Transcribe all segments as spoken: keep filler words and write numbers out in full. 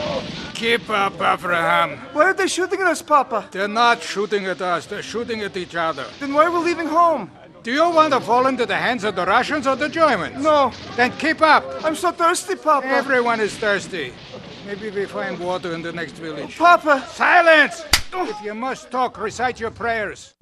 Keep up, Abraham. Why are they shooting at us, Papa? They're not shooting at us. They're shooting at each other. Then why are we leaving home? Do you want to fall into the hands of the Russians or the Germans? No. Then keep up. I'm so thirsty, Papa. Everyone is thirsty. Maybe we find water in the next village. Papa! Silence! If you must talk, recite your prayers.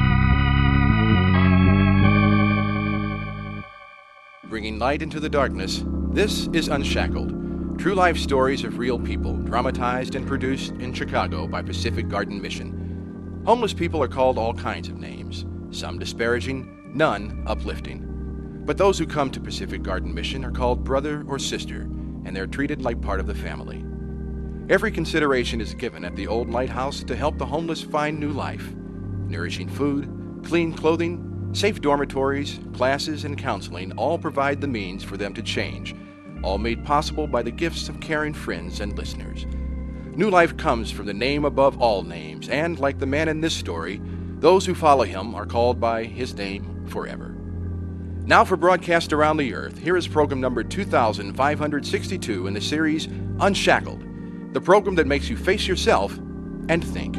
Bringing light into the darkness, this is Unshackled. True life stories of real people, dramatized and produced in Chicago by Pacific Garden Mission. Homeless people are called all kinds of names, some disparaging, none uplifting. But those who come to Pacific Garden Mission are called brother or sister, and they're treated like part of the family. Every consideration is given at the old lighthouse to help the homeless find new life. Nourishing food, clean clothing, safe dormitories, classes, and counseling all provide the means for them to change, all made possible by the gifts of caring friends and listeners. New life comes from the name above all names, and like the man in this story, those who follow him are called by his name forever. Now for broadcast around the earth, here is program number two thousand five hundred sixty-two in the series Unshackled, the program that makes you face yourself and think.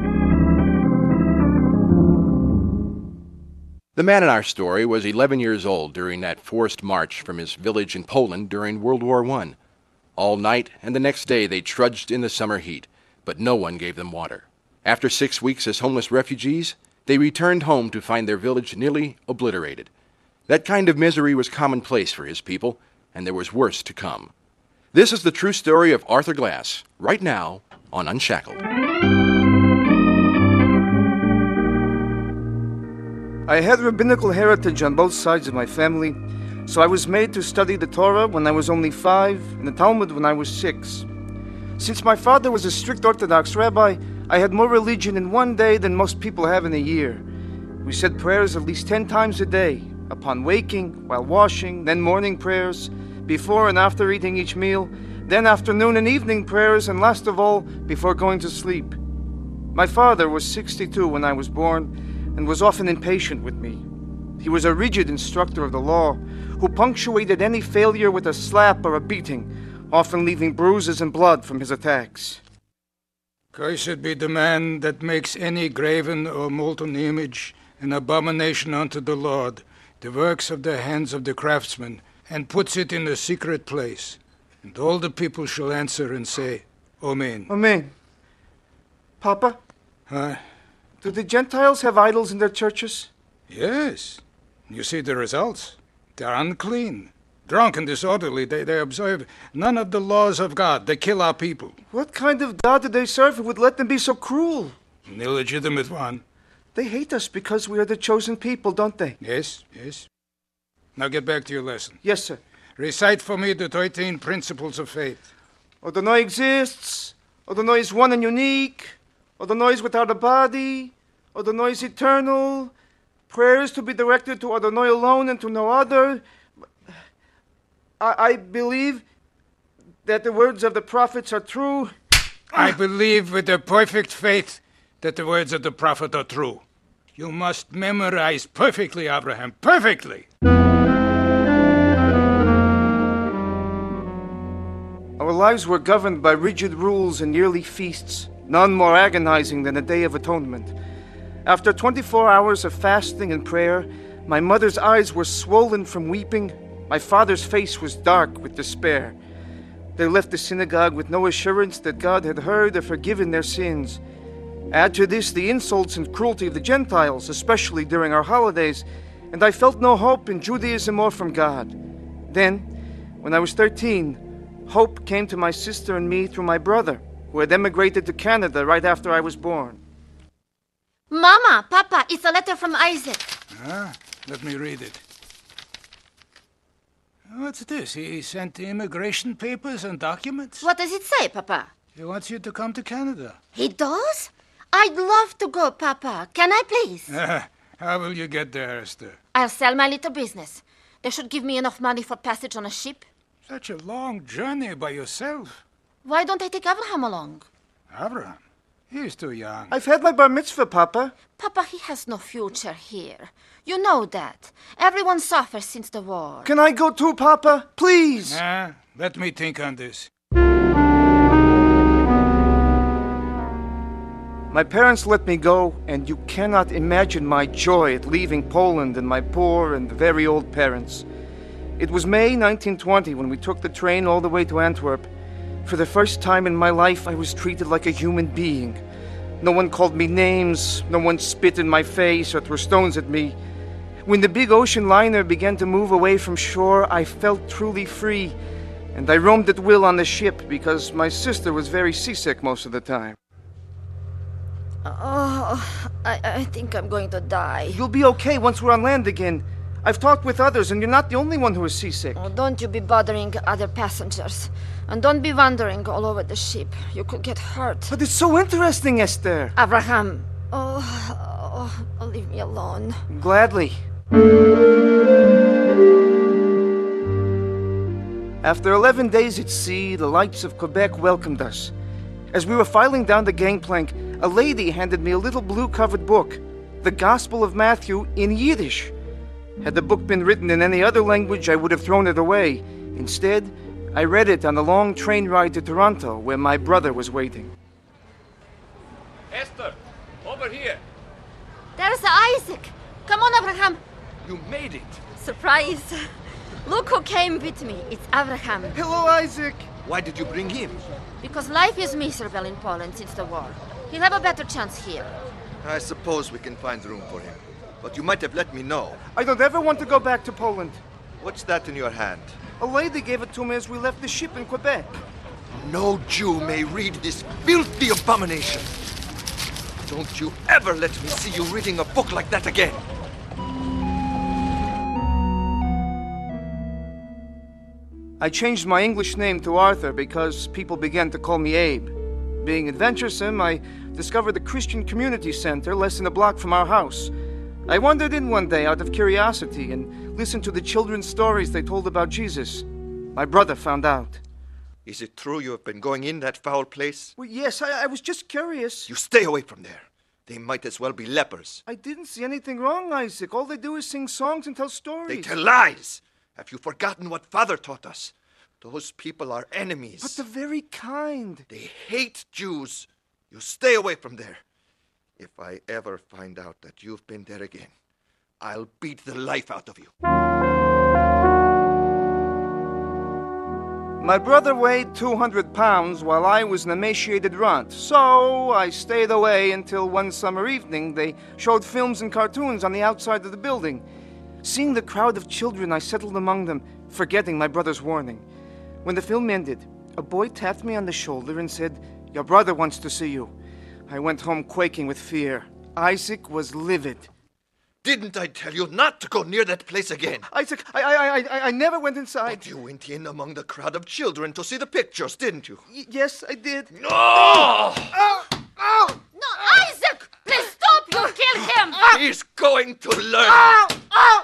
The man in our story was eleven years old during that forced march from his village in Poland during World War One. All night and the next day they trudged in the summer heat, but no one gave them water. After six weeks as homeless refugees, they returned home to find their village nearly obliterated. That kind of misery was commonplace for his people, and there was worse to come. This is the true story of Arthur Glass, right now on Unshackled. I had rabbinical heritage on both sides of my family, so I was made to study the Torah when I was only five and the Talmud when I was six. Since my father was a strict Orthodox rabbi, I had more religion in one day than most people have in a year. We said prayers at least ten times a day, upon waking, while washing, then morning prayers, before and after eating each meal, then afternoon and evening prayers, and last of all, before going to sleep. My father was sixty-two when I was born, and was often impatient with me. He was a rigid instructor of the law, who punctuated any failure with a slap or a beating, often leaving bruises and blood from his attacks. Cursed be the man that makes any graven or molten image an abomination unto the Lord, the works of the hands of the craftsman, and puts it in a secret place. And all the people shall answer and say, Amen. Amen. Papa? Huh? Do the Gentiles have idols in their churches? Yes. You see the results. They're unclean. Drunk and disorderly, they, they observe none of the laws of God. They kill our people. What kind of God do they serve who would let them be so cruel? An illegitimate one. They hate us because we are the chosen people, don't they? Yes, yes. Now get back to your lesson. Yes, sir. Recite for me the thirteen principles of faith. Adonai exists. Adonai is one and unique. Adonai is without a body. Adonai is eternal. Prayers to be directed to Adonai alone and to no other. I, I believe that the words of the prophets are true. I believe with a perfect faith that the words of the prophet are true. You must memorize perfectly, Abraham, perfectly. Our lives were governed by rigid rules and yearly feasts, none more agonizing than a Day of Atonement. After twenty-four hours of fasting and prayer, my mother's eyes were swollen from weeping. My father's face was dark with despair. They left the synagogue with no assurance that God had heard or forgiven their sins. Add to this the insults and cruelty of the Gentiles, especially during our holidays, and I felt no hope in Judaism or from God. Then, when I was thirteen, hope came to my sister and me through my brother, who had emigrated to Canada right after I was born. Mama, Papa, it's a letter from Isaac. Ah, let me read it. What's this? He sent the immigration papers and documents? What does it say, Papa? He wants you to come to Canada. He does? I'd love to go, Papa. Can I please? Ah, how will you get there, Esther? I'll sell my little business. They should give me enough money for passage on a ship. Such a long journey by yourself. Why don't I take Abraham along? Abraham? He's too young. I've had my bar mitzvah, Papa. Papa, he has no future here. You know that. Everyone suffers since the war. Can I go too, Papa? Please. Ah, let me think on this. My parents let me go, and you cannot imagine my joy at leaving Poland and my poor and very old parents. It was May nineteen twenty when we took the train all the way to Antwerp. For the first time in my life, I was treated like a human being. No one called me names, no one spit in my face or threw stones at me. When the big ocean liner began to move away from shore, I felt truly free, and I roamed at will on the ship because my sister was very seasick most of the time. Oh, I, I think I'm going to die. You'll be okay once we're on land again. I've talked with others, and you're not the only one who is seasick. Oh, don't you be bothering other passengers. And don't be wandering all over the ship. You could get hurt. But it's so interesting, Esther. Abraham. Oh, oh, oh, leave me alone. Gladly. After eleven days at sea, the lights of Quebec welcomed us. As we were filing down the gangplank, a lady handed me a little blue-covered book, the Gospel of Matthew in Yiddish. Had the book been written in any other language, I would have thrown it away. Instead, I read it on the long train ride to Toronto, where my brother was waiting. Esther, over here. There's Isaac. Come on, Abraham. You made it. Surprise. Look who came with me. It's Abraham. Hello, Isaac. Why did you bring him? Because life is miserable in Poland since the war. He'll have a better chance here. I suppose we can find room for him. But you might have let me know. I don't ever want to go back to Poland. What's that in your hand? A lady gave it to me as we left the ship in Quebec. No Jew may read this filthy abomination. Don't you ever let me see you reading a book like that again. I changed my English name to Arthur because people began to call me Abe. Being adventuresome, I discovered the Christian Community Center less than a block from our house. I wandered in one day out of curiosity and listened to the children's stories they told about Jesus. My brother found out. Is it true you have been going in that foul place? Well, yes, I, I was just curious. You stay away from there. They might as well be lepers. I didn't see anything wrong, Isaac. All they do is sing songs and tell stories. They tell lies. Have you forgotten what Father taught us? Those people are enemies. But the very kind. They hate Jews. You stay away from there. If I ever find out that you've been there again, I'll beat the life out of you. My brother weighed two hundred pounds while I was an emaciated runt, so I stayed away until one summer evening they showed films and cartoons on the outside of the building. Seeing the crowd of children, I settled among them, forgetting my brother's warning. When the film ended, a boy tapped me on the shoulder and said, "Your brother wants to see you." I went home quaking with fear. Isaac was livid. Didn't I tell you not to go near that place again? Isaac, I, I, I, I never went inside. But you went in among the crowd of children to see the pictures, didn't you? Y- yes, I did. No! Ow! Ow! No, Isaac! Please stop! You'll kill him! He's going to learn. Ow! Ow!